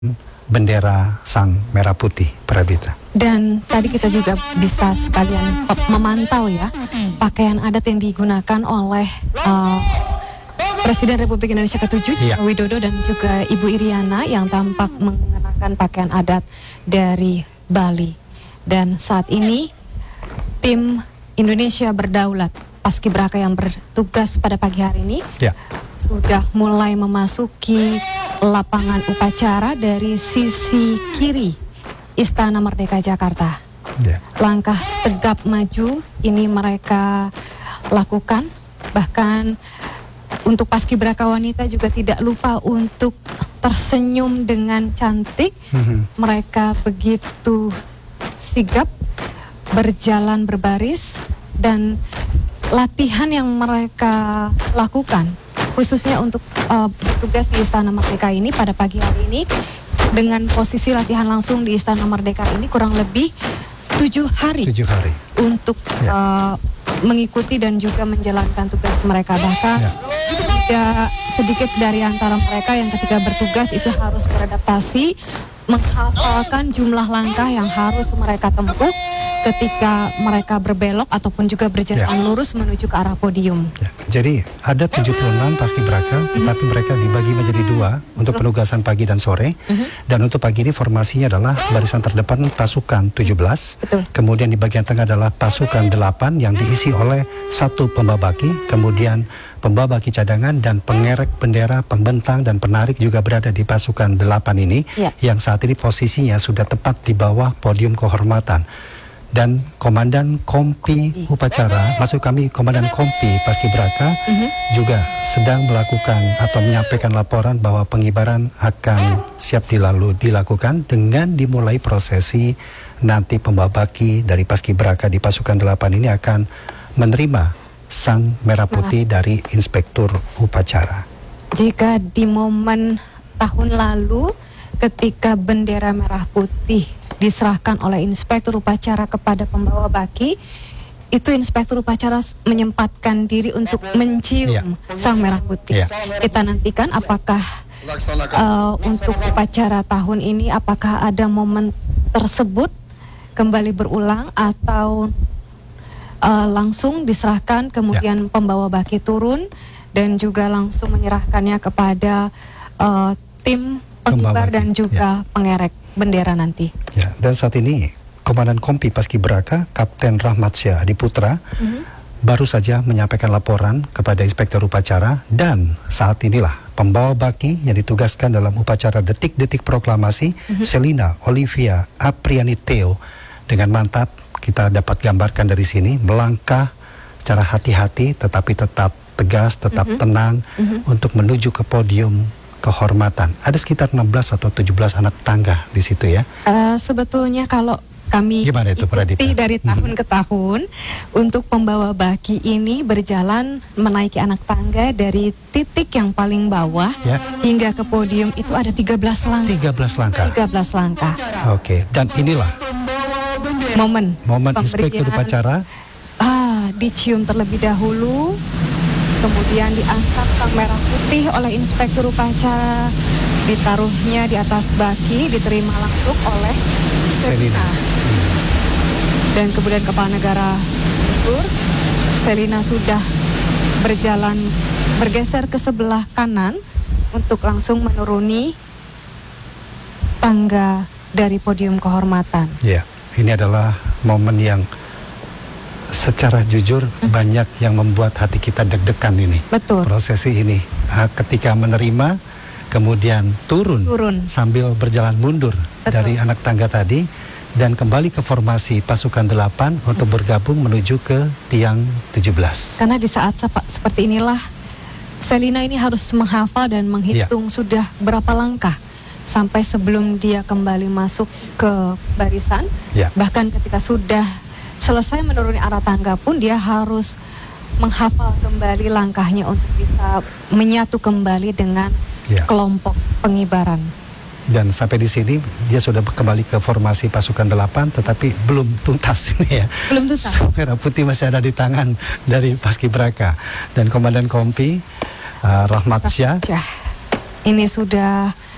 bendera Sang Merah Putih, Pradita. Dan tadi kita juga bisa sekalian memantau ya pakaian adat yang digunakan oleh Presiden Republik Indonesia ke-7 Joko Widodo dan juga Ibu Iriana yang tampak mengenakan pakaian adat dari Bali. Dan saat ini tim Indonesia Berdaulat Paskibraka yang bertugas pada pagi hari ini sudah mulai memasuki lapangan upacara dari sisi kiri Istana Merdeka Jakarta. Langkah tegap maju ini mereka lakukan, bahkan untuk paskibraka wanita juga tidak lupa untuk tersenyum dengan cantik. Mereka begitu sigap berjalan berbaris, dan latihan yang mereka lakukan khususnya untuk bertugas di Istana Merdeka ini pada pagi hari ini, dengan posisi latihan langsung di Istana Merdeka ini kurang lebih 7 hari untuk mengikuti dan juga menjalankan tugas mereka. Bahkan tidak sedikit dari antara mereka yang ketika bertugas itu harus beradaptasi menghafalkan jumlah langkah yang harus mereka tempuh ketika mereka berbelok ataupun juga berjalan lurus menuju ke arah podium. Jadi ada 76 paskibraka, tetapi mereka dibagi menjadi 2 untuk penugasan pagi dan sore. Dan untuk pagi ini formasinya adalah barisan terdepan pasukan 17, kemudian di bagian tengah adalah pasukan 8 yang diisi oleh 1 pembabaki, kemudian pembabaki cadangan dan pengerek bendera, pembentang dan penarik juga berada di pasukan 8 ini, yang saat ini posisinya sudah tepat di bawah podium kehormatan. Dan Komandan Kompi Upacara, maksud kami Komandan Kompi Paskibraka juga sedang melakukan atau menyampaikan laporan bahwa pengibaran akan siap dilakukan dengan dimulai prosesi. Nanti pembabaki dari Paskibraka di pasukan 8 ini akan menerima Sang Merah Putih dari Inspektur Upacara. Jika di momen tahun lalu ketika bendera merah putih diserahkan oleh Inspektur Upacara kepada pembawa baki, itu Inspektur Upacara menyempatkan diri untuk mencium Sang Merah Putih. Kita nantikan apakah untuk upacara tahun ini apakah ada momen tersebut kembali berulang atau langsung diserahkan kemudian pembawa baki turun dan juga langsung menyerahkannya kepada tim pengibar dan juga pengerek bendera nanti. Dan saat ini Komandan Kompi Paskibraka Kapten Rahmat Syah Adiputra baru saja menyampaikan laporan kepada Inspektur Upacara, dan saat inilah pembawa baki yang ditugaskan dalam upacara detik-detik proklamasi Selina Olivia Apriani Theo dengan mantap kita dapat gambarkan dari sini melangkah secara hati-hati tetapi tetap tegas, tetap tenang untuk menuju ke podium kehormatan. Ada sekitar 16 atau 17 anak tangga di situ ya. Sebetulnya kalau kami ikuti dari tahun ke tahun, untuk pembawa baki ini berjalan menaiki anak tangga dari titik yang paling bawah hingga ke podium itu ada 13 langkah. 13 langkah. Oke, dan inilah momen Inspektur Upacara dicium terlebih dahulu, kemudian diangkat Sang Merah Putih oleh Inspektur Upacara, ditaruhnya di atas baki, diterima langsung oleh Selina. Dan kemudian Kepala Negara mundur, Selina sudah bergeser ke sebelah kanan untuk langsung menuruni tangga dari podium kehormatan. Ini adalah momen yang secara jujur banyak yang membuat hati kita deg-degan ini. Prosesi ini ketika menerima kemudian turun sambil berjalan mundur dari anak tangga tadi dan kembali ke formasi pasukan 8 untuk bergabung menuju ke tiang 17. Karena di saat seperti inilah Selina ini harus menghafal dan menghitung sudah berapa langkah sampai sebelum dia kembali masuk ke barisan. Bahkan ketika sudah selesai menuruni arah tangga pun dia harus menghafal kembali langkahnya untuk bisa menyatu kembali dengan kelompok pengibaran. Dan sampai di sini dia sudah kembali ke formasi pasukan 8, tetapi belum tuntas ini ya. Belum tuntas. Merah Putih masih ada di tangan dari Paskibraka dan Komandan Kompi Rahmat Syah. Ini sudah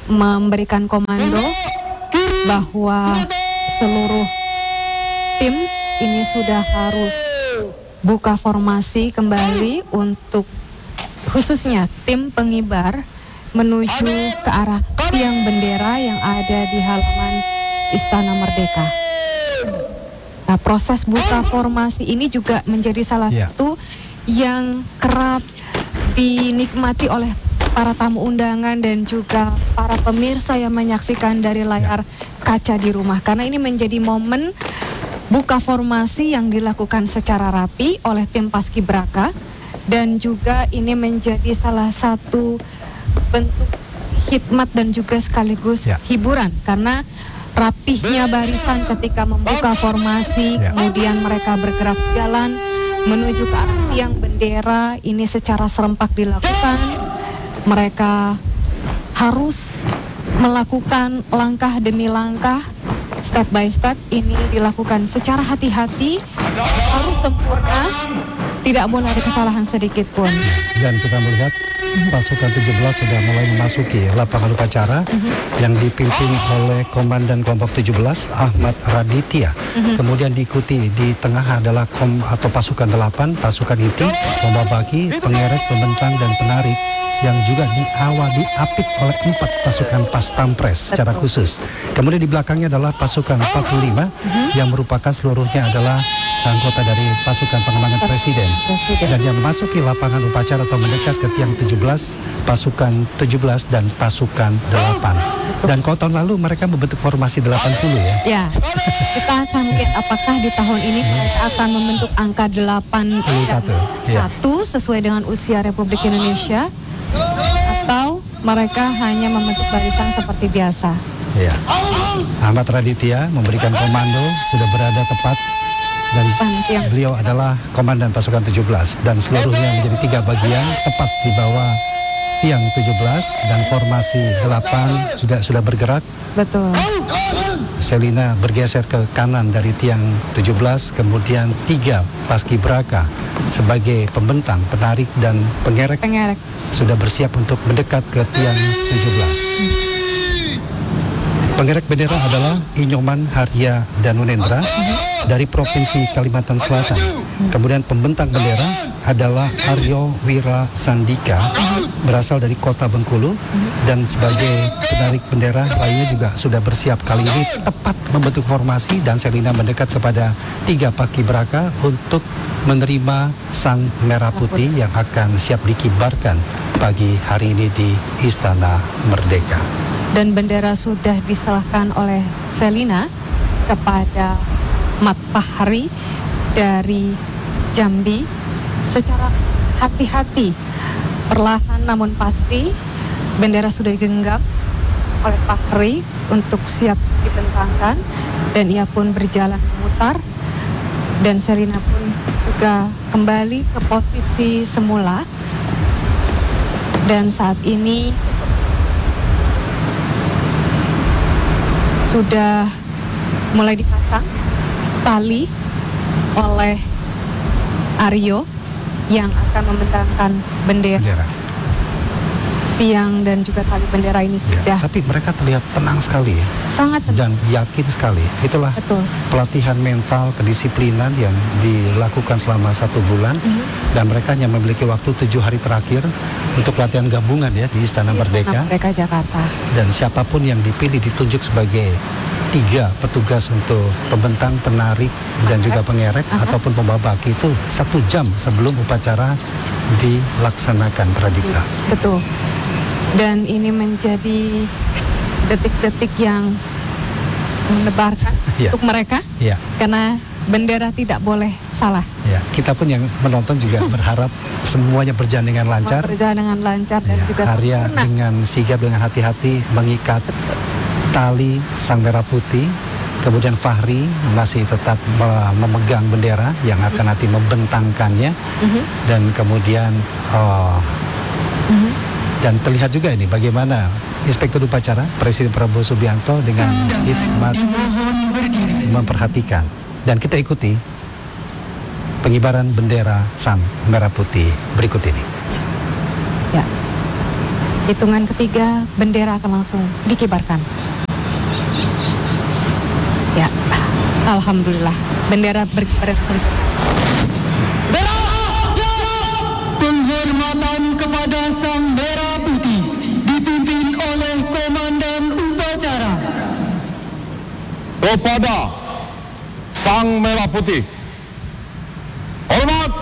memberikan komando bahwa seluruh tim ini sudah harus buka formasi kembali untuk khususnya tim pengibar menuju ke arah tiang bendera yang ada di halaman Istana Merdeka. Nah, proses buka formasi ini juga menjadi salah satu yang kerap dinikmati oleh para tamu undangan dan juga para pemirsa yang menyaksikan dari layar kaca di rumah. Karena ini menjadi momen buka formasi yang dilakukan secara rapi oleh tim Paskibraka, dan juga ini menjadi salah satu bentuk khidmat dan juga sekaligus hiburan, karena rapihnya barisan ketika membuka formasi, kemudian mereka bergerak jalan menuju ke arah tiang bendera ini secara serempak dilakukan. Mereka harus melakukan langkah demi langkah, step by step, ini dilakukan secara hati-hati, harus sempurna, tidak boleh ada kesalahan sedikit pun. Dan kita melihat pasukan 17 sudah mulai memasuki lapangan upacara yang dipimpin oleh Komandan Kelompok 17 Ahmad Raditya. Kemudian diikuti di tengah adalah pasukan 8, pasukan inti, pembabaki, pengerek, pembentang, dan penarik, yang juga diapit oleh 4 pasukan pas pampres secara khusus. Kemudian di belakangnya adalah pasukan 45 yang merupakan seluruhnya adalah anggota dari pasukan pengamangan Presiden. Dan yang memasuki lapangan upacara atau mendekat ke tiang 17, pasukan 17 dan pasukan 8. Dan kalau tahun lalu mereka membentuk formasi 80 ya. Ya, kita akan lihat apakah di tahun ini mereka akan membentuk angka 81 sesuai dengan usia Republik Indonesia, atau mereka hanya membentuk barisan seperti biasa. Ya. Ahmad Raditya memberikan komando, sudah berada tepat, dan beliau adalah komandan pasukan 17 dan seluruhnya menjadi 3 bagian tepat di bawah tiang 17, dan formasi 8 sudah bergerak. Betul. Selina bergeser ke kanan dari tiang 17, kemudian 3 Paskibraka sebagai pembentang, penarik, dan pengerek sudah bersiap untuk mendekat ke tiang 17. Pengerek bendera adalah Inyoman Harya Danunendra dari Provinsi Kalimantan Selatan. Kemudian pembentang bendera adalah Aryo Wira Sandika berasal dari Kota Bengkulu, dan sebagai penarik bendera lainnya juga sudah bersiap kali ini tepat membentuk formasi, dan Selina mendekat kepada 3 Paskibraka untuk menerima sang merah putih yang akan siap dikibarkan pagi hari ini di Istana Merdeka. Dan bendera sudah diserahkan oleh Selina kepada Mat Fahri dari Jambi secara hati-hati, perlahan namun pasti. Bendera sudah digenggam oleh Fahri untuk siap dibentangkan, dan ia pun berjalan memutar, dan Selina pun juga kembali ke posisi semula. Dan saat ini sudah mulai dipasang tali oleh Aryo yang akan membentangkan bendera. Tiang dan juga tali bendera ini sudah. Tapi mereka terlihat tenang sekali ya. Sangat tenang. Dan yakin sekali. Itulah pelatihan mental, kedisiplinan yang dilakukan selama 1 bulan. Dan mereka hanya memiliki waktu 7 hari terakhir untuk latihan gabungan ya di Istana Merdeka. Merdeka Jakarta. Dan siapapun yang dipilih ditunjuk sebagai 3 petugas untuk pembentang, penarik, dan juga pengerek ataupun pembabaki itu 1 jam sebelum upacara dilaksanakan, Pradipta. Betul. Dan ini menjadi detik-detik yang menebarkan untuk mereka, karena bendera tidak boleh salah. Ya, kita pun yang menonton juga berharap semuanya berjalan dengan lancar. Berjalan dengan lancar dan juga Arya sempurna. dengan sigap, dengan hati-hati mengikat tali sang merah putih. Kemudian Fahri masih tetap memegang bendera yang akan nanti membentangkannya. Dan kemudian dan terlihat juga ini bagaimana Inspektur Upacara Presiden Prabowo Subianto dengan hikmat memperhatikan. Dan kita ikuti pengibaran bendera sang merah putih berikut ini. Ya. Hitungan ketiga, bendera akan langsung dikibarkan. Ya, alhamdulillah, bendera berkibar langsung. Penghormatan kepada Sang Merah Putih dipimpin oleh Komandan Upacara. Kepada Sang Merah Putih, hormat.